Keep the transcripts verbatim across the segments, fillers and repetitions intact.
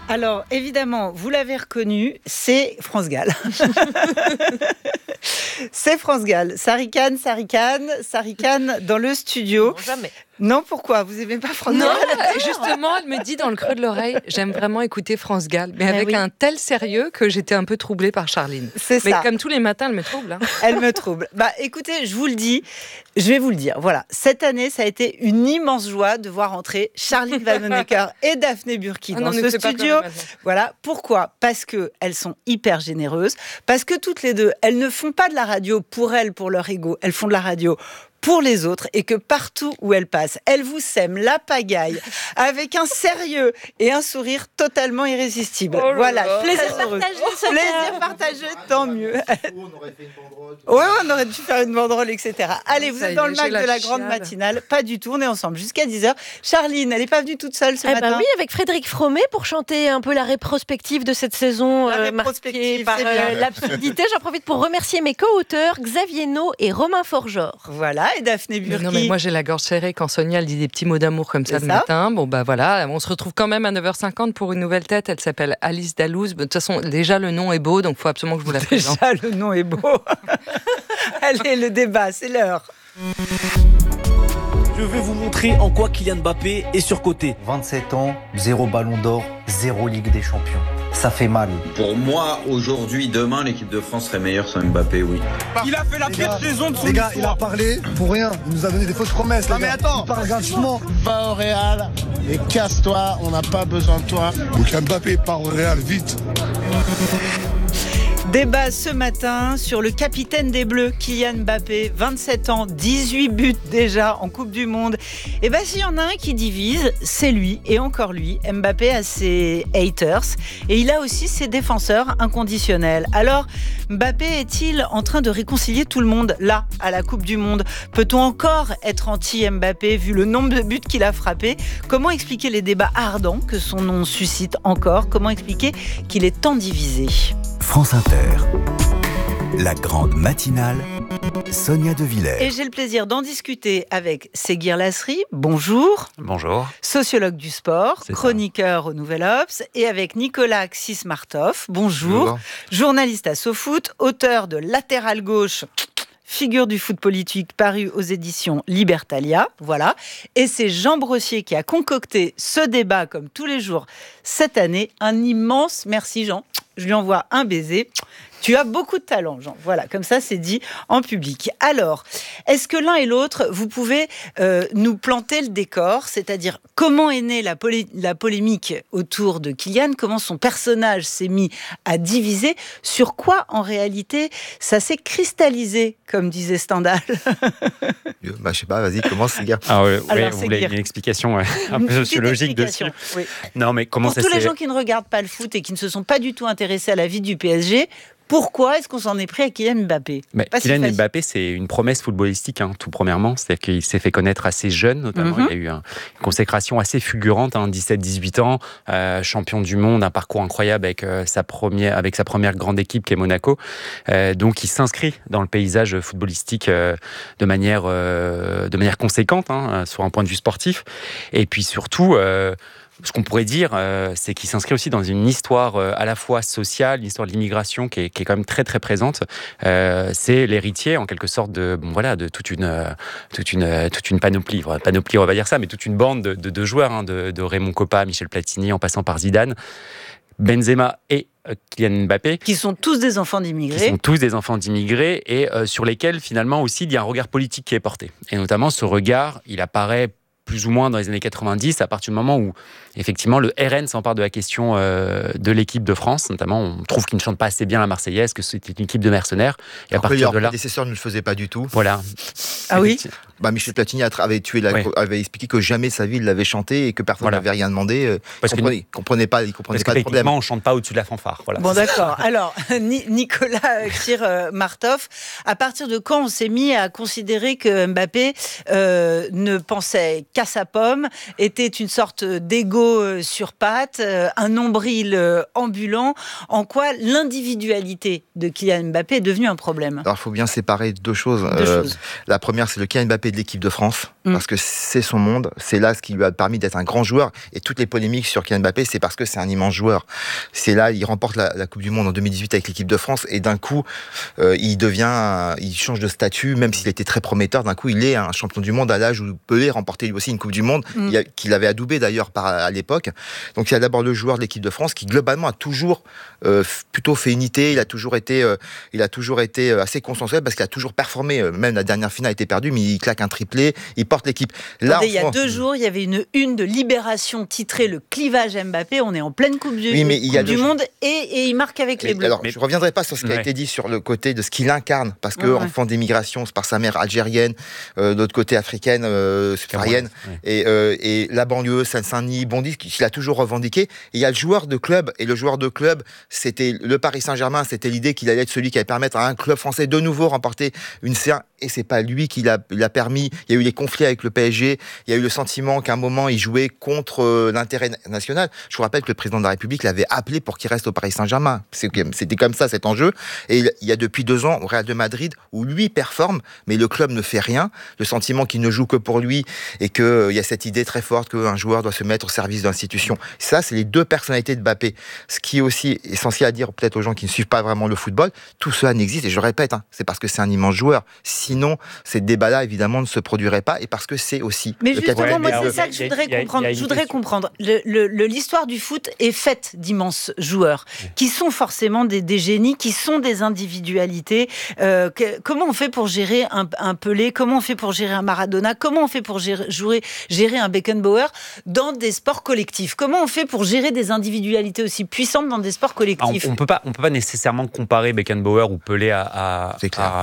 Alors, évidemment, vous l'avez reconnu, c'est France Gall. C'est France Gall. Ça ricane, ça ricane, ça ricane dans le studio. Non, jamais. Non, pourquoi ? Vous aimez pas France Non, Gall ? justement, elle me dit dans le creux de l'oreille, j'aime vraiment écouter France Gall, mais Mais avec oui. un tel sérieux que j'étais un peu troublée par Charline. C'est Mais ça. comme tous les matins, elle me trouble. Hein. Elle me trouble. Bah, écoutez, je vous le dis, je vais vous le dire. Voilà, cette année, ça a été une immense joie de voir entrer Charline Vanhoenacker et Daphné Burki Ah dans non, ne ce fais pas studio. comme elle. Voilà, pourquoi ? Parce que elles sont hyper généreuses, parce que toutes les deux, elles ne font pas de la radio pour elles, pour leur ego, elles font de la radio pour les autres, et que partout où elles passent, elles vous sèment la pagaille avec un sérieux et un sourire totalement irrésistible. Oh là voilà, là. plaisir Partagé, ça Plaisir partagé, tant mieux. Ouais, on aurait dû faire une banderole, et cetera. Allez, vous Ça êtes y dans est, le j'ai Mac la de la grande chiale. matinale. Pas du tout, on est ensemble jusqu'à dix heures. Charline, elle n'est pas venue toute seule ce Eh matin. ben oui, avec Frédéric Fromet pour chanter un peu la rétrospective de cette saison La euh, rétrospective, marquée par c'est euh, bien. l'absurdité. J'en profite pour remercier mes co-auteurs Xavier No et Romain Forgeor. Voilà, et Daphné Mais Burki. non, mais moi j'ai la gorge serrée quand Sonia elle dit des petits mots d'amour comme ça C'est le ça. matin. Bon bah voilà, on se retrouve quand même à neuf heures cinquante pour une nouvelle tête. Elle s'appelle Alice Dalouse. De toute façon, déjà le nom est beau, donc il faut absolument que je vous la présente. Déjà, le nom est beau. Allez, le débat, c'est l'heure. Je vais vous montrer en quoi Kylian Mbappé est surcoté. vingt-sept ans, zéro ballon d'or, zéro Ligue des Champions. Ça fait mal. Pour moi, aujourd'hui, demain, l'équipe de France serait meilleure sans Mbappé, oui. Il a fait la pire saison de son Les gars, il histoire. a parlé pour rien. Il nous a donné des fausses promesses. Non, les mais gars. attends. Il parle gratuitement. Va au Real et casse-toi, on n'a pas besoin de toi. Donc Mbappé part au Real vite. Débat ce matin sur le capitaine des Bleus, Kylian Mbappé, vingt-sept ans, dix-huit buts déjà en Coupe du Monde. Et bien, s'il y en a un qui divise, c'est lui, et encore lui. Mbappé a ses haters, et il a aussi ses défenseurs inconditionnels. Alors, Mbappé est-il en train de réconcilier tout le monde, là, à la Coupe du Monde ? Peut-on encore être anti-Mbappé, vu le nombre de buts qu'il a frappés ? Comment expliquer les débats ardents que son nom suscite encore ? Comment expliquer qu'il est tant divisé ? France Inter, la grande matinale, Sonia De Villers. Et j'ai le plaisir d'en discuter avec Séguir Lasri, bonjour. Bonjour. Sociologue du sport, C'est chroniqueur au Nouvel Obs, et avec Nicolas Xismartov, bonjour. Bonjour. Journaliste à SoFoot, auteur de Latéral gauche, figure du foot politique, paru aux éditions Libertalia, voilà. Et c'est Jean Brossier qui a concocté ce débat, comme tous les jours, cette année. Un immense merci, Jean. Je lui envoie un baiser. Tu as beaucoup de talent, Jean. Voilà, comme ça, c'est dit en public. Alors, est-ce que l'un et l'autre, vous pouvez euh, nous planter le décor ? C'est-à-dire, comment est née la, polé- la polémique autour de Kylian ? Comment son personnage s'est mis à diviser ? Sur quoi, en réalité, ça s'est cristallisé, comme disait Stendhal ? Bah, je sais pas, vas-y, commence, les gars. Ah ouais, Alors, ouais, c'est vous voulez dire- une explication ouais, un Une peu petite sociologique explication, dessus. oui. Non, mais comment Pour ça tous les s'est... gens qui ne regardent pas le foot et qui ne se sont pas du tout intéressés à la vie du P S G, pourquoi est-ce qu'on s'en est pris à Kylian Mbappé ? Mais Pas si Kylian facile. Mbappé, c'est une promesse footballistique, hein, tout premièrement. C'est-à-dire qu'il s'est fait connaître assez jeune, notamment. Mhm. Il a eu un- une consécration assez fulgurante, hein, dix-sept dix-huit ans, euh, champion du monde, un parcours incroyable avec, euh, sa, première, avec sa première grande équipe qui est Monaco. Euh, donc, il s'inscrit dans le paysage footballistique euh, de, manière, euh, de manière conséquente, hein, sur un point de vue sportif. Et puis surtout... Euh, ce qu'on pourrait dire, euh, c'est qu'il s'inscrit aussi dans une histoire euh, à la fois sociale, une histoire de l'immigration qui est, qui est quand même très très présente. Euh, c'est l'héritier en quelque sorte de bon voilà de toute une euh, toute une euh, toute une panoplie, enfin, panoplie on va dire ça, mais toute une bande de, de, de joueurs, hein, de, de Raymond Kopa, Michel Platini, en passant par Zidane, Benzema et euh, Kylian Mbappé. Qui sont tous des enfants Qui d'immigrés. sont tous des enfants d'immigrés et euh, sur lesquels finalement aussi il y a un regard politique qui est porté. Et notamment ce regard, il apparaît plus ou moins dans les années quatre-vingt-dix, à partir du moment où, effectivement, le R N s'empare de la question euh, de l'équipe de France. Notamment, on trouve qu'ils ne chantent pas assez bien la Marseillaise, que c'était une équipe de mercenaires. Et Alors à que partir leurs de là... prédécesseurs ne le faisaient pas du tout. Voilà. Ah oui ? Bah, Michel Platini a tra- avait, tué la- Ouais. avait expliqué que jamais sa vie il l'avait chanté et que personne Voilà. n'avait rien demandé. euh, Parce il que- comprenait, comprenait pas, il comprenait Parce pas que le problème. techniquement, on ne chante pas au-dessus de la fanfare. Voilà. Bon, d'accord. Alors, Ni- Nicolas Xir-Martov, à partir de quand on s'est mis à considérer que Mbappé euh, ne pensait qu'à sa pomme, était une sorte d'égo euh, sur pattes, euh, un nombril euh, ambulant, en quoi l'individualité de Kylian Mbappé est devenue un problème ? Alors il faut bien séparer deux choses. Deux Euh, choses. La première, c'est le Kylian Mbappé de l'équipe de France. Mmh. Parce que c'est son monde, c'est là ce qui lui a permis d'être un grand joueur. Et toutes les polémiques sur Kylian Mbappé, c'est parce que c'est un immense joueur. C'est là, il remporte la, la Coupe du Monde en deux mille dix-huit avec l'équipe de France, et d'un coup, euh, il devient, il change de statut, même s'il était très prometteur. D'un coup, il est un champion du monde à l'âge où Pelé remportait lui aussi une Coupe du Monde, mmh. a, qu'il avait adoubé d'ailleurs par, à l'époque. Donc il y a d'abord le joueur de l'équipe de France qui globalement a toujours euh, plutôt fait unité. Il a toujours été, euh, il a toujours été assez consensuel parce qu'il a toujours performé. Même la dernière finale a été perdue, mais il claque un triplé. Il porte l'équipe. Là, Attendez, il y a deux jours, il y avait une une de Libération titrée Le clivage Mbappé. On est en pleine Coupe du, oui, mais il y a coupe du Monde et, et il marque avec mais, les Bleus. Alors, mais... je ne reviendrai pas sur ce qui ouais. a été dit sur le côté de ce qu'il incarne, parce que ouais, ouais. enfant d'émigration, c'est par sa mère algérienne, euh, d'autre côté africaine, euh, subsaharienne, ouais. et, euh, et la banlieue, Seine-Saint-Denis, Bondy, qu'il a toujours revendiqué. Et il y a le joueur de club, et le joueur de club, c'était le Paris Saint-Germain, c'était l'idée qu'il allait être celui qui allait permettre à un club français de nouveau remporter une C un. Et c'est pas lui qui l'a, l'a permis. Il y a eu les conflits avec le P S G. Il y a eu le sentiment qu'à un moment, il jouait contre euh, l'intérêt national. Je vous rappelle que le président de la République l'avait appelé pour qu'il reste au Paris Saint-Germain. C'est, c'était comme ça, cet enjeu. Et il y a depuis deux ans, au Real de Madrid, où lui performe, mais le club ne fait rien. Le sentiment qu'il ne joue que pour lui et qu'il euh, y a cette idée très forte qu'un joueur doit se mettre au service de l'institution. Ça, c'est les deux personnalités de Mbappé. Ce qui est aussi essentiel à dire, peut-être aux gens qui ne suivent pas vraiment le football, tout cela n'existe. Et je répète, hein, c'est parce que c'est un immense joueur. Sinon, ces débats-là, évidemment, ne se produiraient pas, et parce que c'est aussi... Mais justement, ouais, moi, mais c'est ça que je voudrais comprendre. Je voudrais comprendre. Le, le, le, l'histoire du foot est faite d'immenses joueurs, ouais. qui sont forcément des, des génies, qui sont des individualités. Euh, que, comment on fait pour gérer un, un Pelé? Comment on fait pour gérer un Maradona? Comment on fait pour gérer, jouer, gérer un Beckenbauer dans des sports collectifs? Comment on fait pour gérer des individualités aussi puissantes dans des sports collectifs? On ne peut pas, on peut pas nécessairement comparer Beckenbauer ou Pelé à... à, à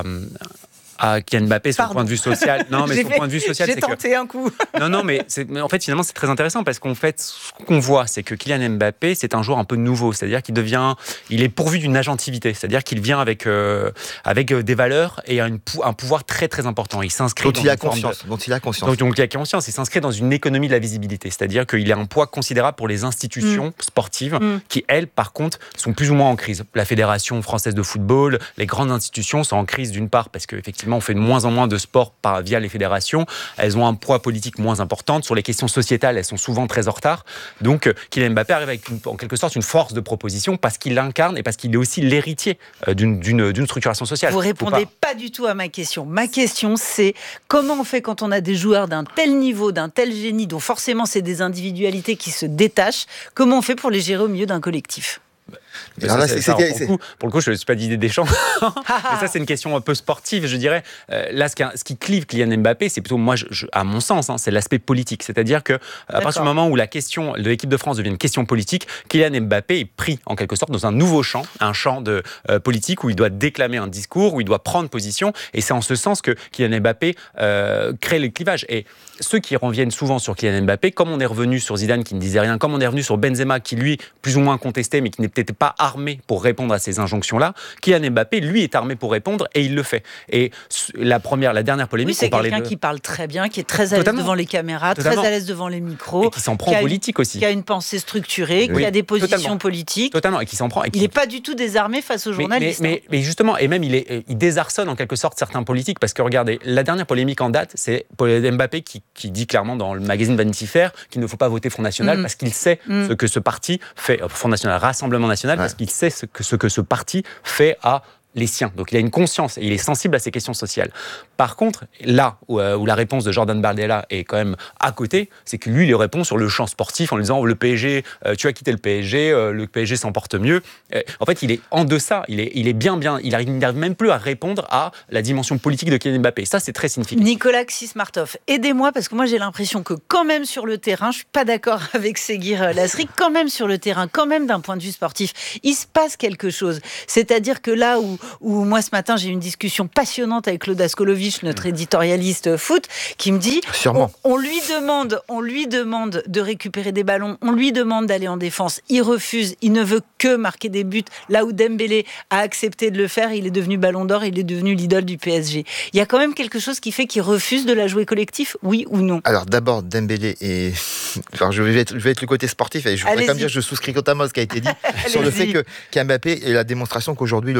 à Kylian Mbappé, son point de vue social. Non, mais son fait, point de vue social, j'ai c'est tenté que... un coup. non, non, mais, c'est... mais en fait, finalement, c'est très intéressant parce qu'en fait, ce qu'on voit, c'est que Kylian Mbappé, c'est un joueur un peu nouveau. C'est-à-dire qu'il devient, il est pourvu d'une agentivité. C'est-à-dire qu'il vient avec euh, avec des valeurs et un, un pouvoir très très important. Il s'inscrit dont dans il a une forme conscience. de... Dont il a conscience. Donc, donc il a conscience. Il s'inscrit dans une économie de la visibilité. C'est-à-dire qu'il a un poids considérable pour les institutions mmh. sportives mmh. qui, elles, par contre, sont plus ou moins en crise. La Fédération française de football, les grandes institutions sont en crise d'une part parce qu'effectivement, on fait de moins en moins de sport par, via les fédérations, elles ont un poids politique moins important. Sur les questions sociétales, elles sont souvent très en retard. Donc, Kylian Mbappé arrive avec une, en quelque sorte une force de proposition parce qu'il l'incarne et parce qu'il est aussi l'héritier d'une, d'une, d'une structuration sociale. Vous répondez pas... pas du tout à ma question. Ma question, c'est comment on fait quand on a des joueurs d'un tel niveau, d'un tel génie, dont forcément c'est des individualités qui se détachent, comment on fait pour les gérer au milieu d'un collectif? Ça, là, c'est, ça, pour, le coup, pour le coup, je ne suis pas d'idée des champs. Mais ça, c'est une question un peu sportive, je dirais. Euh, là, ce qui, ce qui clive Kylian Mbappé, c'est plutôt, moi, je, je, à mon sens, hein, c'est l'aspect politique. C'est-à-dire qu'à partir du moment où la question de l'équipe de France devient une question politique, Kylian Mbappé est pris, en quelque sorte, dans un nouveau champ, un champ de, euh, politique où il doit déclamer un discours, où il doit prendre position. Et c'est en ce sens que Kylian Mbappé euh, crée le clivage. Et ceux qui reviennent souvent sur Kylian Mbappé, comme on est revenu sur Zidane qui ne disait rien, comme on est revenu sur Benzema qui, lui, plus ou moins contesté, mais qui n'est peut-être pas armé pour répondre à ces injonctions-là, Kylian Mbappé, lui, est armé pour répondre et il le fait. Et la première, la dernière polémique, oui, c'est on parlait quelqu'un de... qui parle très bien, qui est très à l'aise devant les caméras, Totalement. très à l'aise devant les micros. Et qui s'en prend en politique une, aussi. Qui a une pensée structurée, oui. qui a des positions Totalement. politiques. Totalement, et qui s'en prend. Et qui... Il n'est pas du tout désarmé face aux journalistes. Mais, mais, mais, mais justement, et même il, est, il désarçonne en quelque sorte certains politiques, parce que regardez, la dernière polémique en date, c'est Mbappé qui, qui dit clairement dans le magazine Vanity Fair qu'il ne faut pas voter Front National mmh. parce qu'il sait mmh. ce que ce parti fait, Front National, Rassemblement National, ouais. parce qu'il sait ce que, ce que ce parti fait à les siens. Donc il a une conscience et il est sensible à ces questions sociales. Par contre, là où, euh, où la réponse de Jordan Bardella est quand même à côté, c'est que lui, il répond sur le champ sportif en lui disant « le P S G, euh, tu as quitté le P S G, euh, le P S G s'en porte mieux euh, ». En fait, il est en deçà, il est, il est bien, bien, il n'arrive même plus à répondre à la dimension politique de Kylian Mbappé. Ça, c'est très significatif. Nicolas Xismartov, aidez-moi parce que moi, j'ai l'impression que quand même sur le terrain, je ne suis pas d'accord avec Seguir Lasri, quand même sur le terrain, quand même d'un point de vue sportif, il se passe quelque chose. C'est-à-dire que là où, où moi, ce matin, j'ai eu une discussion passionnante avec Claude Askolovitch, notre éditorialiste foot, qui me dit Sûrement. On, on, lui demande, on lui demande de récupérer des ballons, on lui demande d'aller en défense. Il refuse, il ne veut que marquer des buts. Là où Dembélé a accepté de le faire, il est devenu ballon d'or, il est devenu l'idole du P S G. Il y a quand même quelque chose qui fait qu'il refuse de la jouer collectif, oui ou non? Alors d'abord, Dembélé et... Alors, je, vais être, je vais être le côté sportif et je voudrais quand même dire que je souscris totalement à ce qui a été dit sur le fait que Mbappé est la démonstration qu'aujourd'hui le foot est un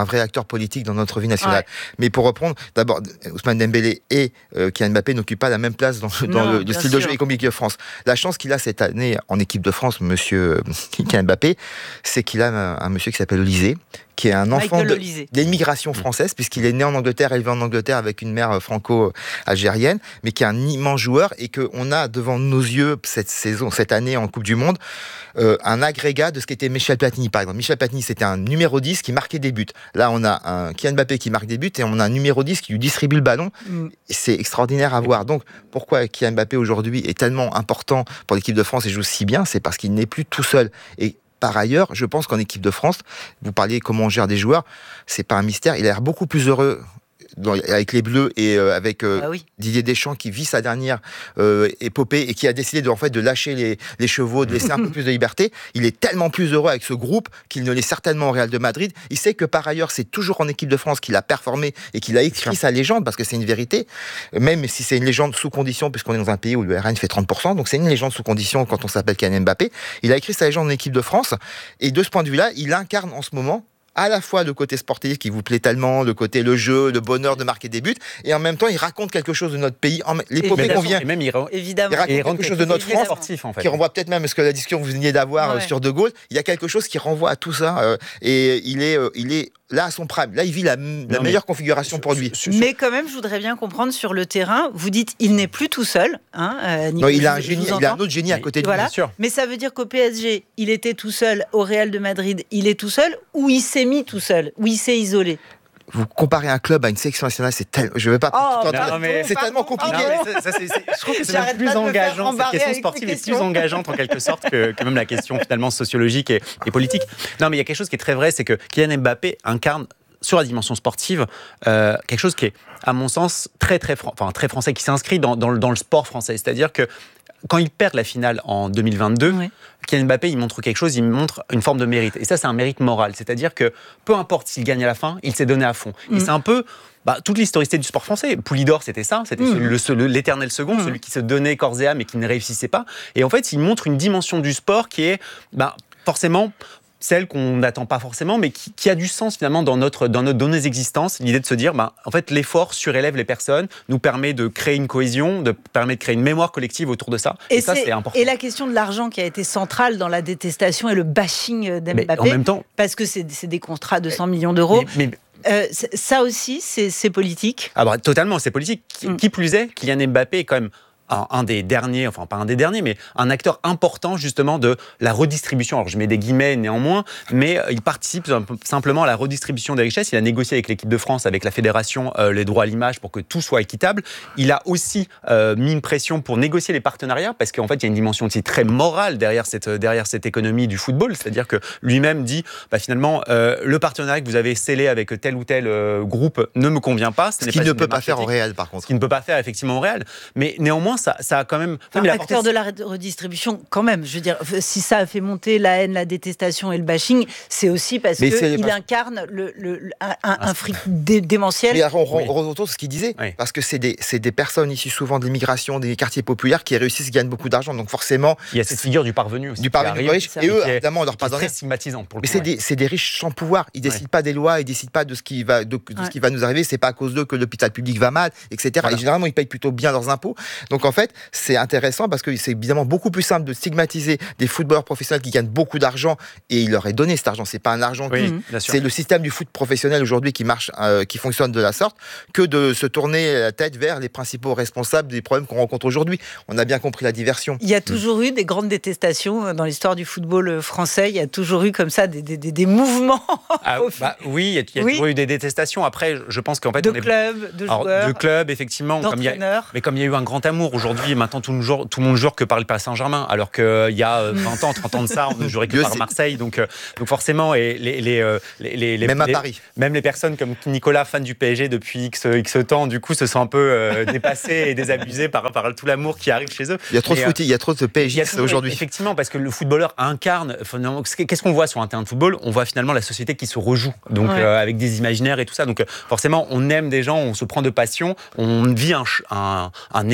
un vrai acteur politique dans notre vie nationale. Ouais. Mais pour reprendre, d'abord, Ousmane Dembélé et euh, Kylian Mbappé n'occupent pas la même place dans, dans non, le, le style sûr. de jeu et comme l'équipe de France. La chance qu'il a cette année en équipe de France, monsieur Kylian Mbappé, c'est qu'il a un, un monsieur qui s'appelle Olysée, qui est un enfant de, d'immigration française, puisqu'il est né en Angleterre, élevé en Angleterre avec une mère franco-algérienne, mais qui est un immense joueur et qu'on a devant nos yeux cette saison, cette année en Coupe du Monde, euh, un agrégat de ce qu'était Michel Platini, par exemple. Michel Platini, c'était un numéro dix qui marquait des buts. Là, on a un Kylian Mbappé qui marque des buts et on a un numéro dix qui lui distribue le ballon. Mm. C'est extraordinaire à voir. Donc, pourquoi Kylian Mbappé aujourd'hui est tellement important pour l'équipe de France et joue si bien, c'est parce qu'il n'est plus tout seul. Et par ailleurs, je pense qu'en équipe de France, vous parliez comment on gère des joueurs, c'est pas un mystère. Il a l'air beaucoup plus heureux dans, avec les Bleus et euh, avec euh, ah oui. Didier Deschamps qui vit sa dernière euh, épopée et qui a décidé de, en fait, de lâcher les, les chevaux, de laisser un peu plus de liberté. Il est tellement plus heureux avec ce groupe qu'il ne l'est certainement au Real de Madrid. Il sait que par ailleurs, c'est toujours en équipe de France qu'il a performé et qu'il a écrit sa légende, parce que c'est une vérité, même si c'est une légende sous condition, puisqu'on est dans un pays où le R N fait trente pour cent, donc c'est une légende sous condition quand on s'appelle Kylian Mbappé. Il a écrit sa légende en équipe de France et de ce point de vue-là, il incarne en ce moment à la fois le côté sportif qui vous plaît tellement, le côté le jeu, le bonheur de marquer des buts, et en même temps il raconte quelque chose de notre pays, l'épopée qu'on vient. Et même il, re... Évidemment. il raconte et il quelque chose de notre France, sportif, en fait. Qui renvoie peut-être même à ce que la discussion que vous veniez d'avoir ouais. sur De Gaulle. Il y a quelque chose qui renvoie à tout ça, euh, et il est, euh, il est là à son prime. Là, il vit la, la non, meilleure configuration pour lui. Mais quand même, je voudrais bien comprendre sur le terrain. Vous dites, il n'est plus tout seul. Hein, euh, Nico, non, il a un génie, il a un autre génie à côté de voilà. lui, bien sûr. Mais ça veut dire qu'au P S G, il était tout seul. Au Real de Madrid, il est tout seul, ou il s'est mis tout seul, ou il s'est isolé. Vous comparez un club à une sélection nationale, c'est tel... je vais pas. Oh, non, mais... C'est tellement compliqué. Non, ça, ça, c'est, c'est... Je trouve que c'est même plus engageant. Cette question sportive est plus engageante en quelque sorte que, que même la question finalement sociologique et, et politique. Non, mais il y a quelque chose qui est très vrai, c'est que Kylian Mbappé incarne sur la dimension sportive, euh, quelque chose qui est, à mon sens, très, très, fran- enfin, très français, qui s'inscrit dans, dans, le, dans le sport français. C'est-à-dire que quand il perd la finale en deux mille vingt-deux, oui. Kylian Mbappé, il montre quelque chose, il montre une forme de mérite. Et ça, c'est un mérite moral. C'est-à-dire que peu importe s'il gagne à la fin, il s'est donné à fond. Mmh. Et c'est un peu... Bah, toute l'historicité du sport français. Poulidor, c'était ça, c'était mmh. le, le, l'éternel second, mmh. celui qui se donnait corps et âme et qui ne réussissait pas. Et en fait, il montre une dimension du sport qui est bah, forcément... celle qu'on n'attend pas forcément, mais qui, qui a du sens finalement dans notre, dans notre, dans nos existences. L'idée de se dire, bah, en fait, l'effort surélève les personnes, nous permet de créer une cohésion, de permet de créer une mémoire collective autour de ça. Et, et ça, c'est important. Et la question de l'argent qui a été centrale dans la détestation et le bashing d'Mbappé, en même temps, parce que c'est, c'est des contrats de cent millions d'euros. Mais, mais, Euh, ça aussi, c'est, c'est politique. Ah bah, totalement, c'est politique. Qui, mm. qui plus est, Kylian Mbappé est quand même un, un des derniers, enfin pas un des derniers, mais un acteur important justement de la redistribution. Alors je mets des guillemets néanmoins, mais il participe simplement à la redistribution des richesses. Il a négocié avec l'équipe de France, avec la fédération, euh, les droits à l'image pour que tout soit équitable. Il a aussi euh, mis une pression pour négocier les partenariats, parce qu'en fait il y a une dimension aussi très morale derrière cette, derrière cette économie du football. C'est-à-dire que lui-même dit, bah, finalement, euh, le partenariat que vous avez scellé avec tel ou tel euh, groupe ne me convient pas. Ce, ce qu'il ne peut pas faire au Real, par contre. Ce qu'il ne peut pas faire effectivement au Real. Mais néanmoins, Ça, ça a quand même... Enfin, acteur de la redistribution, quand même. Je veux dire, si ça a fait monter la haine, la détestation et le bashing, c'est aussi parce qu'il pas... incarne le, le, un, un, un fric dé- démentiel. Mais on retourne ce qu'il disait, oui. Parce que c'est des, c'est des personnes issues souvent de l'immigration, des quartiers populaires qui réussissent, qui gagnent beaucoup d'argent. Donc forcément... Il y a cette figure du parvenu aussi. Du parvenu riche. Et eux, évidemment, on leur pardonne. C'est très stigmatisant pour le Mais coup, c'est, ouais. des, c'est des riches sans pouvoir. Ils ne décident ouais. pas des lois, ils ne décident pas de ce qui va, de, de ouais. ce qui va nous arriver. C'est pas à cause d'eux que l'hôpital public va mal, et cetera. Voilà. Et généralement, ils payent plutôt bien leurs impôts. Donc en fait, c'est intéressant parce que c'est évidemment beaucoup plus simple de stigmatiser des footballeurs professionnels qui gagnent beaucoup d'argent et il leur est donné cet argent. C'est pas un argent oui, qui... C'est le système du foot professionnel aujourd'hui qui marche, euh, qui fonctionne de la sorte, que de se tourner la tête vers les principaux responsables des problèmes qu'on rencontre aujourd'hui. On a bien compris la diversion. Il y a toujours mmh. eu des grandes détestations dans l'histoire du football français. Il y a toujours eu comme ça des, des, des, des mouvements. Ah, bah, oui, il y a, il y a oui. toujours eu des détestations. Après, je pense qu'en fait... De on est... clubs, de joueurs. Alors, de clubs, effectivement. Comme il y a... Mais comme il y a eu un grand amour aujourd'hui, maintenant tout le, jour, tout le monde joue que par le Paris Saint-Germain, alors qu'il euh, y a vingt ans, trente ans de ça, on ne jouerait que par Marseille. Donc, euh, donc forcément, et les, les, euh, les, les, même à les, Paris. Même les personnes comme Nicolas, fan du P S G depuis X, X temps, du coup, se sont un peu euh, dépassées et désabusées par, par tout l'amour qui arrive chez eux. Il y a trop, et, de, foot, euh, il y a trop de P S G aujourd'hui. Effectivement, parce que le footballeur incarne... Qu'est-ce qu'on voit sur un terrain de football ? On voit finalement la société qui se rejoue, donc ouais. euh, avec des imaginaires et tout ça. Donc forcément, on aime des gens, on se prend de passion, on vit un, un, un émoi, on,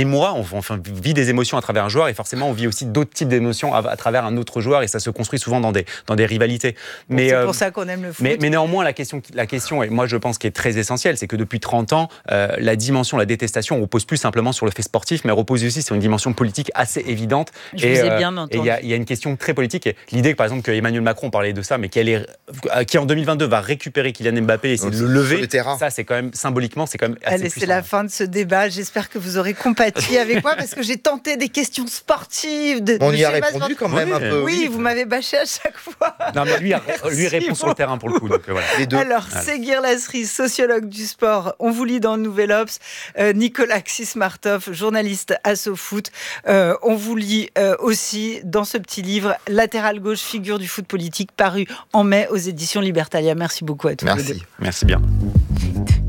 on vit des émotions à travers un joueur et forcément on vit aussi d'autres types d'émotions à, à travers un autre joueur et ça se construit souvent dans des, dans des rivalités. Mais, c'est euh, pour ça qu'on aime le foot. Mais, mais néanmoins, la question, la question, et moi je pense qui est très essentielle, c'est que depuis trente ans, euh, la dimension, la détestation, on repose plus simplement sur le fait sportif, mais repose aussi sur une dimension politique assez évidente. Je et, vous ai euh, bien entendu. Et il y, y a une question très politique. Et l'idée, par exemple, que Emmanuel Macron parlait de ça, mais qui, allait, qui en deux mille vingt-deux va récupérer Kylian Mbappé et essayer de le lever. Le ça, c'est quand même symboliquement, c'est quand même assez Allez, puissant. C'est la fin de ce débat. J'espère que vous aurez compati avec moi parce que j'ai tenté des questions sportives. De, On de y a répondu sportif. quand même oui, un peu. Oui, oui, vous m'avez bâché à chaque fois. Non, mais lui, lui répond sur le terrain pour le coup. Donc, voilà. Les deux. Alors, voilà. Séguir Lasri, sociologue du sport. On vous lit dans le Nouvel Obs. Euh, Nicolas Xismartov, journaliste à SoFoot. Euh, on vous lit euh, aussi dans ce petit livre Latéral gauche, figure du foot politique, paru en mai aux éditions Libertalia. Merci beaucoup à tous. Merci. Merci bien.